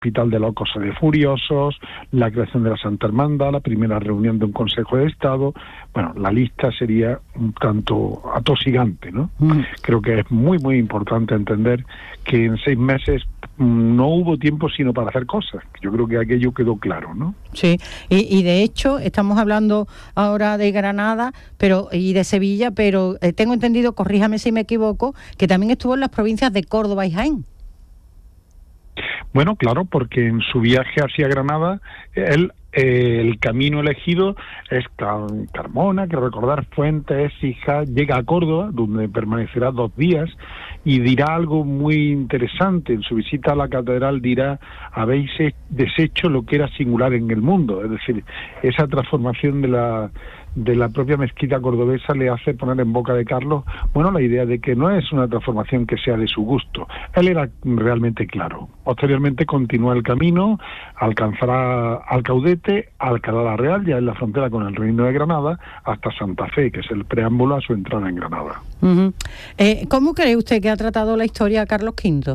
Hospital de Locos y de Furiosos, la creación de la Santa Hermandad, la primera reunión de un Consejo de Estado. Bueno, la lista sería un tanto atosigante, ¿no? Creo que es muy, muy importante entender que en 6 meses no hubo tiempo sino para hacer cosas. Yo creo que aquello quedó claro, ¿no? Sí, y de hecho estamos hablando ahora de Granada y de Sevilla, pero tengo entendido, corríjame si me equivoco, que también estuvo en las provincias de Córdoba y Jaén. Bueno, claro, porque en su viaje hacia Granada, el camino elegido es Carmona, que recordar Fuentes, Écija, llega a Córdoba, donde permanecerá 2 días, y dirá algo muy interesante. En su visita a la catedral dirá: habéis deshecho lo que era singular en el mundo. Es decir, esa transformación de la propia mezquita cordobesa le hace poner en boca de Carlos, bueno, la idea de que no es una transformación que sea de su gusto. Él era realmente claro. Posteriormente continúa el camino, alcanzará Alcaudete, Alcalá la Real, ya en la frontera con el Reino de Granada, hasta Santa Fe, que es el preámbulo a su entrada en Granada. ¿Cómo cree usted que ha tratado la historia Carlos V?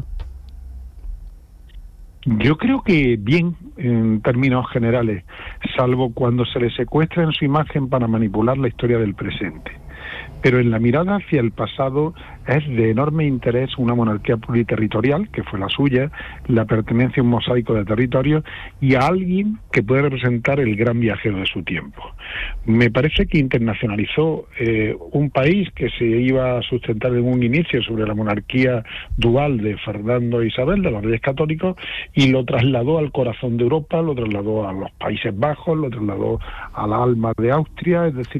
Yo creo que bien, en términos generales, salvo cuando se le secuestra en su imagen para manipular la historia del presente. Pero en la mirada hacia el pasado es de enorme interés una monarquía pluriterritorial, que fue la suya, la pertenencia a un mosaico de territorios y a alguien que puede representar el gran viajero de su tiempo. Me parece que internacionalizó un país que se iba a sustentar en un inicio sobre la monarquía dual de Fernando e Isabel, de los Reyes Católicos, y lo trasladó al corazón de Europa, lo trasladó a los Países Bajos, lo trasladó al alma de Austria, es decir,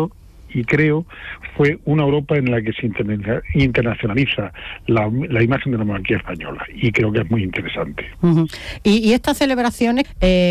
y creo fue una Europa en la que se internacionaliza la imagen de la monarquía española, y creo que es muy interesante. ¿Y estas celebraciones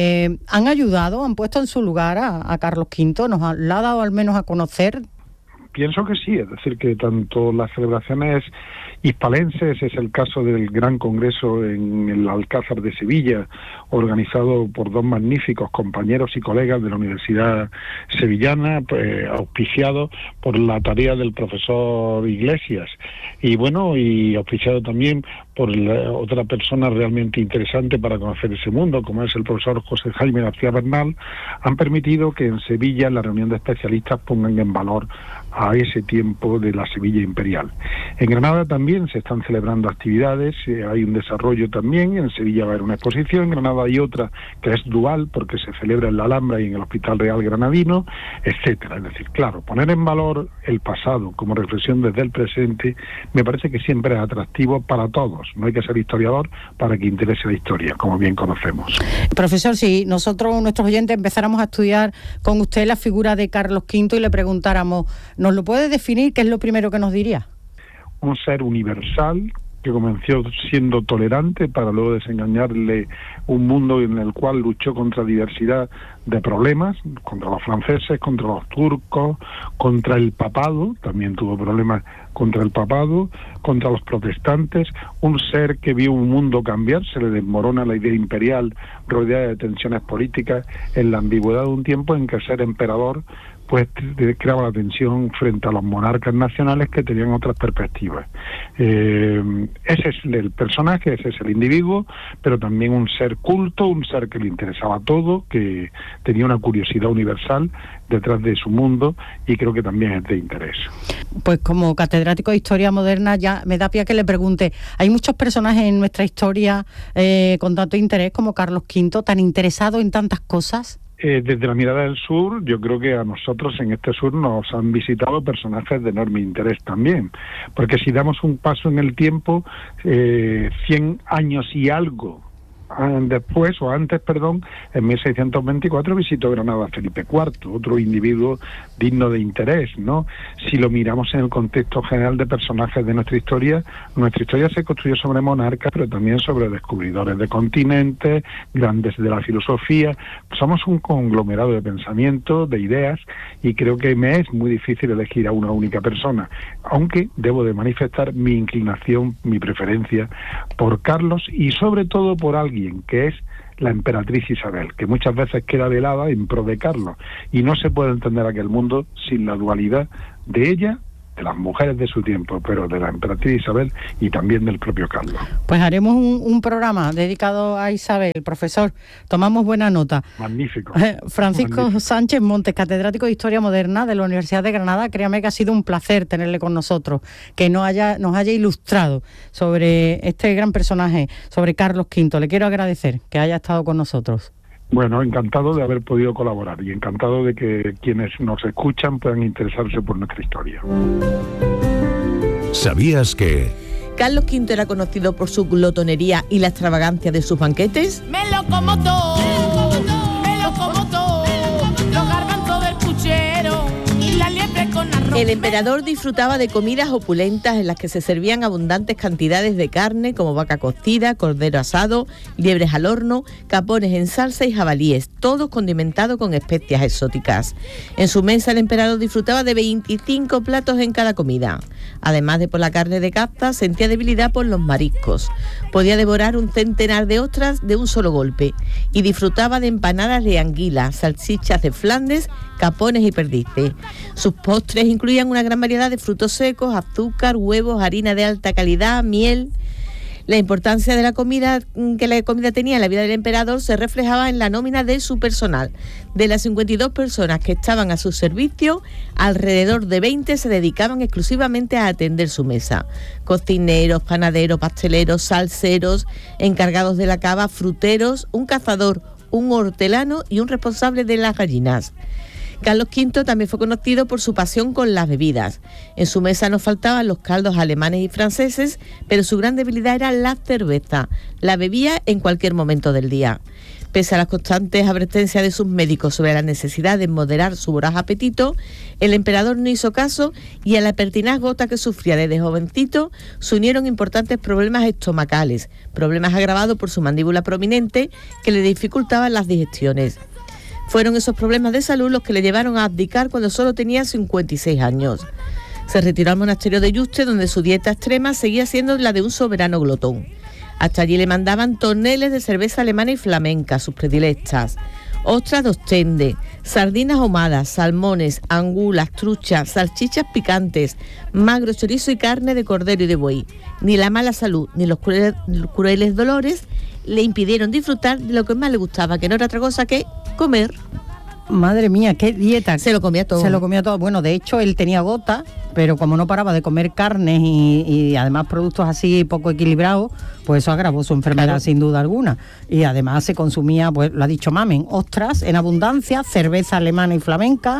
han ayudado, han puesto en su lugar a Carlos V? ¿Nos la ha dado al menos a conocer? Pienso que sí, es decir, que tanto las celebraciones hispalenses, es el caso del gran congreso en el Alcázar de Sevilla, organizado por 2 magníficos compañeros y colegas de la Universidad Sevillana, auspiciado por la tarea del profesor Iglesias, y bueno, y auspiciado también por otra persona realmente interesante para conocer ese mundo, como es el profesor José Jaime García Bernal, han permitido que en Sevilla la reunión de especialistas pongan en valor a ese tiempo de la Sevilla imperial. En Granada también se están celebrando actividades, hay un desarrollo también, en Sevilla va a haber una exposición, en Granada hay otra que es dual porque se celebra en la Alhambra y en el Hospital Real Granadino, etcétera. Es decir, claro, poner en valor el pasado como reflexión desde el presente me parece que siempre es atractivo para todos. No hay que ser historiador para que interese la historia, como bien conocemos. Profesor, si nosotros, nuestros oyentes, empezáramos a estudiar con usted la figura de Carlos V y le preguntáramos, ¿nos lo puede definir? ¿Qué es lo primero que nos diría? Un ser universal que comenzó siendo tolerante para luego desengañarle un mundo en el cual luchó contra diversidad de problemas, contra los franceses, contra los turcos, contra el papado, también tuvo problemas contra el papado, contra los protestantes, un ser que vio un mundo cambiar, se le desmorona la idea imperial rodeada de tensiones políticas en la ambigüedad de un tiempo en que ser emperador pues creaba la tensión frente a los monarcas nacionales que tenían otras perspectivas. Ese es el personaje, ese es el individuo, pero también un ser culto, un ser que le interesaba todo, que tenía una curiosidad universal detrás de su mundo, y creo que también es de interés. Pues como catedrático de Historia Moderna ya me da pie a que le pregunte, hay muchos personajes en nuestra historia con tanto interés como Carlos V, tan interesado en tantas cosas. Desde la mirada del sur, yo creo que a nosotros en este sur nos han visitado personajes de enorme interés también, porque si damos un paso en el tiempo, 100 años y algo después, o antes, en 1624 visitó Granada Felipe IV, otro individuo digno de interés, ¿no? Si lo miramos en el contexto general de personajes de nuestra historia se construyó sobre monarcas, pero también sobre descubridores de continentes, grandes de la filosofía. Somos un conglomerado de pensamiento, de ideas, y creo que me es muy difícil elegir a una única persona, aunque debo de manifestar mi inclinación, mi preferencia por Carlos, y sobre todo por alguien que es la emperatriz Isabel, que muchas veces queda velada en pro de Carlos, y no se puede entender aquel mundo sin la dualidad de ella de las mujeres de su tiempo, pero de la emperatriz Isabel y también del propio Carlos. Pues haremos un programa dedicado a Isabel, profesor. Tomamos buena nota. Magnífico. Francisco Magnífico. Sánchez Montes, catedrático de Historia Moderna de la Universidad de Granada. Créame que ha sido un placer tenerle con nosotros, que nos haya ilustrado sobre este gran personaje, sobre Carlos V. Le quiero agradecer que haya estado con nosotros. Bueno, encantado de haber podido colaborar y encantado de que quienes nos escuchan puedan interesarse por nuestra historia. ¿Sabías que Carlos V era conocido por su glotonería y la extravagancia de sus banquetes? Me lo como todo, los garbanzos del puchero y la liebre con arroz. El emperador disfrutaba de comidas opulentas en las que se servían abundantes cantidades de carne como vaca cocida, cordero asado, liebres al horno, capones en salsa y jabalíes, todos condimentados con especias exóticas. En su mesa el emperador disfrutaba de 25 platos en cada comida. Además de por la carne de caza, sentía debilidad por los mariscos. Podía devorar un centenar de ostras de un solo golpe y disfrutaba de empanadas de anguila, salchichas de Flandes, capones y perdices. Sus postres incluían una gran variedad de frutos secos, azúcar, huevos, harina de alta calidad, miel. La importancia de la comida que la comida tenía en la vida del emperador se reflejaba en la nómina de su personal. De las 52 personas que estaban a su servicio, alrededor de 20 se dedicaban exclusivamente a atender su mesa. Cocineros, panaderos, pasteleros, salseros, encargados de la cava, fruteros, un cazador, un hortelano y un responsable de las gallinas. Carlos V también fue conocido por su pasión con las bebidas. En su mesa no faltaban los caldos alemanes y franceses, pero su gran debilidad era la cerveza. La bebía en cualquier momento del día. Pese a las constantes advertencias de sus médicos sobre la necesidad de moderar su voraz apetito, el emperador no hizo caso y a la pertinaz gota que sufría desde jovencito se unieron importantes problemas estomacales, problemas agravados por su mandíbula prominente que le dificultaban las digestiones. Fueron esos problemas de salud los que le llevaron a abdicar cuando solo tenía 56 años. Se retiró al monasterio de Yuste, donde su dieta extrema seguía siendo la de un soberano glotón. Hasta allí le mandaban toneles de cerveza alemana y flamenca, sus predilectas, ostras de Ostende, sardinas ahumadas, salmones, angulas, truchas, salchichas picantes, magro, chorizo y carne de cordero y de buey. Ni la mala salud ni los crueles dolores le impidieron disfrutar de lo que más le gustaba, que no era otra cosa que comer. Madre mía, qué dieta. Se lo comía todo. Se lo comía todo. Bueno, de hecho, él tenía gota, pero como no paraba de comer carnes y además productos así poco equilibrados, pues eso agravó su enfermedad, claro, sin duda alguna. Y además se consumía, pues lo ha dicho Mamen, ostras en abundancia, cerveza alemana y flamenca,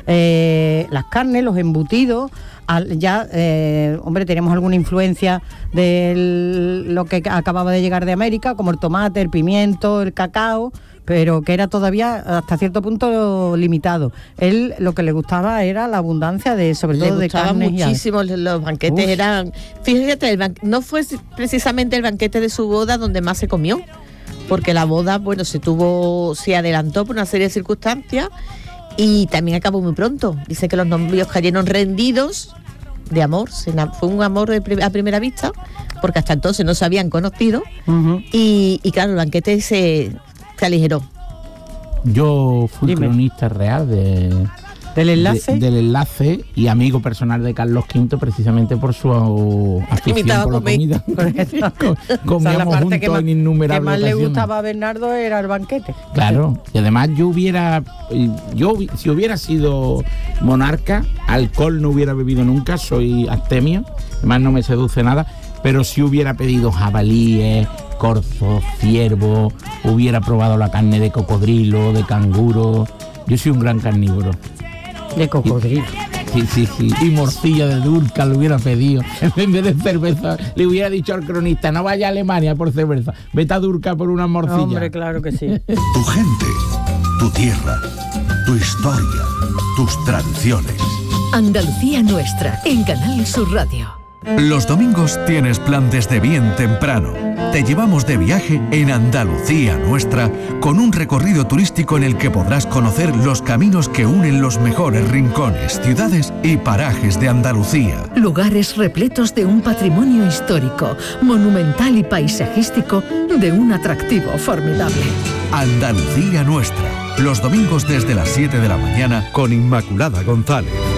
las carnes, los embutidos. Hombre, tenemos alguna influencia de lo que acababa de llegar de América, como el tomate, el pimiento, el cacao, pero que era todavía hasta cierto punto limitado. Él lo que le gustaba era la abundancia de, sobre todo de carnes. Muchísimo, los banquetes eran... Fíjate, no fue precisamente el banquete de su boda donde más se comió, porque la boda, bueno, se adelantó por una serie de circunstancias y también acabó muy pronto. Dice que los novios cayeron rendidos de amor, fue un amor a primera vista, porque hasta entonces no se habían conocido. Uh-huh. Y claro, el banquete se aligeró. Yo fui cronista real del enlace y amigo personal de Carlos V, precisamente por su afición por la comida. Comíamos juntos en innumerables ocasiones. Que más le gustaba a Bernardo era el banquete. Claro, y además si hubiera sido monarca, alcohol no hubiera bebido nunca, soy abstemio, además no me seduce nada, pero sí hubiera pedido jabalíes, corzo, ciervo, hubiera probado la carne de cocodrilo, de canguro. Yo soy un gran carnívoro. De cocodrilo. Sí. Y morcilla de Durca le hubiera pedido. En vez de cerveza, le hubiera dicho al cronista, no vaya a Alemania por cerveza, vete a Durca por una morcilla. Hombre, claro que sí. Tu gente, tu tierra, tu historia, tus tradiciones. Andalucía Nuestra, en Canal Sur Radio. Los domingos tienes plan desde bien temprano. Te llevamos de viaje en Andalucía Nuestra con un recorrido turístico en el que podrás conocer los caminos que unen los mejores rincones, ciudades y parajes de Andalucía. Lugares repletos de un patrimonio histórico, monumental y paisajístico de un atractivo formidable. Andalucía Nuestra, los domingos desde las 7 de la mañana con Inmaculada González.